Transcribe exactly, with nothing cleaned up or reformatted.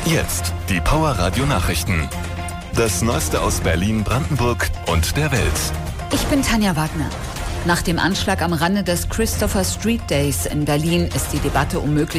Jetzt die Power Radio Nachrichten. Das Neueste aus Berlin, Brandenburg und der Welt. Ich bin Tanja Wagner. Nach dem Anschlag am Rande des Christopher Street Days in Berlin ist die Debatte um mögliche